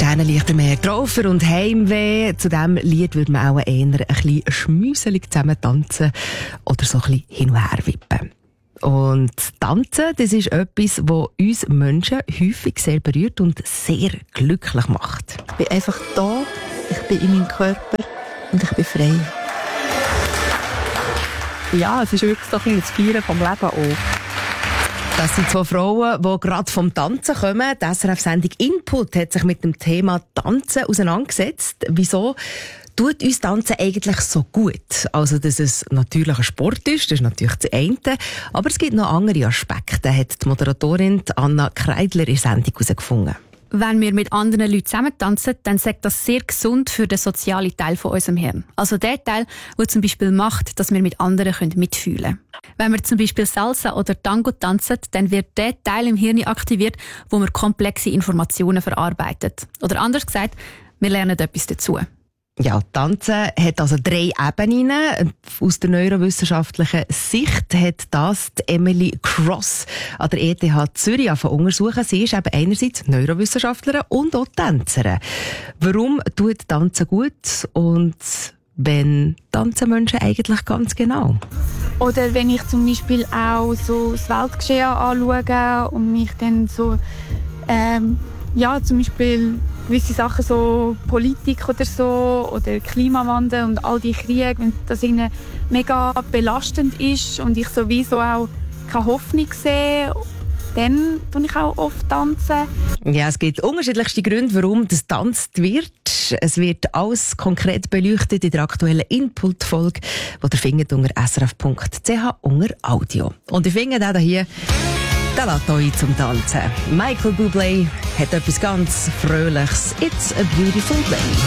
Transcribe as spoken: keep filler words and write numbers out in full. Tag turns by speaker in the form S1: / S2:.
S1: gerne leichter mehr Traufer und Heimweh. Zu diesem Lied würde man auch eher ein bisschen schmüselig zusammen tanzen oder so ein bisschen hin und her wippen. Und Tanzen, das ist etwas, das uns Menschen häufig sehr berührt und sehr glücklich macht.
S2: Ich bin einfach da, ich bin in meinem Körper und ich bin frei.
S3: Ja, es ist wirklich so ein bisschen das Feiern vom Leben auch.
S1: Das sind zwei Frauen, die gerade vom Tanzen kommen. Die S R F-Sendung Input hat sich mit dem Thema Tanzen auseinandergesetzt. Wieso tut uns Tanzen eigentlich so gut? Also, dass es natürlich ein Sport ist, das ist natürlich das eine. Aber es gibt noch andere Aspekte, hat die Moderatorin Anna Kreidler in der Sendung herausgefunden.
S4: Wenn wir mit anderen Leuten zusammen tanzen, dann sagt das sehr gesund für den sozialen Teil von unserem Hirn. Also der Teil, der zum Beispiel macht, dass wir mit anderen mitfühlen können. Wenn wir zum Beispiel Salsa oder Tango tanzen, dann wird der Teil im Hirn aktiviert, wo wir komplexe Informationen verarbeitet. Oder anders gesagt, wir lernen etwas dazu.
S1: Ja, Tanzen hat also drei Ebenen. Aus der neurowissenschaftlichen Sicht hat das die Emily Cross an der E T H Zürich untersuchen. Sie ist eben einerseits Neurowissenschaftlerin und auch Tänzerin. Warum tut Tanzen gut und wenn tanzen Menschen eigentlich ganz genau?
S5: Oder wenn ich zum Beispiel auch so das Weltgeschehen anschaue und mich dann so ähm, ja, zum Beispiel gewisse Sachen, so Politik oder so, oder Klimawandel und all die Kriege, wenn das ihnen mega belastend ist und ich sowieso auch keine Hoffnung sehe, dann tue ich auch oft tanzen.
S1: Ja, es gibt unterschiedlichste Gründe, warum das tanzt wird. Es wird alles konkret beleuchtet in der aktuellen Input-Folge, die ihr findet unter s r f punkt c h unter Audio. Und ihr findet auch hier, der lädt euch zum Tanzen. Michael Bublé hat etwas ganz Fröhliches. It's a beautiful day.